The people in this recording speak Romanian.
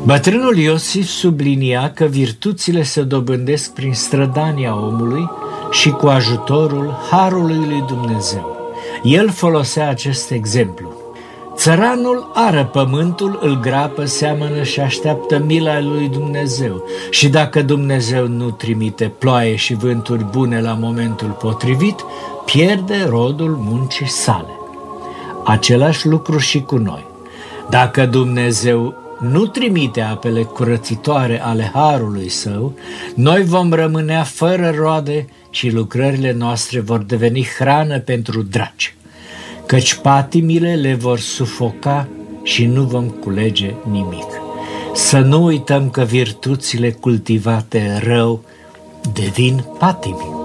Bătrânul Iosif sublinia că virtuțile se dobândesc prin strădania omului și cu ajutorul harului lui Dumnezeu. El folosea acest exemplu. Țăranul ară pământul, îl grapă, seamănă și așteaptă mila lui Dumnezeu. Și dacă Dumnezeu nu trimite ploaie și vânturi bune la momentul potrivit, pierde rodul muncii sale. Același lucru și cu noi. Dacă Dumnezeu nu trimite apele curățitoare ale harului său, noi vom rămâne fără roade și lucrările noastre vor deveni hrană pentru draci, căci patimile le vor sufoca și nu vom culege nimic. Să nu uităm că virtuțile cultivate rău devin patimi.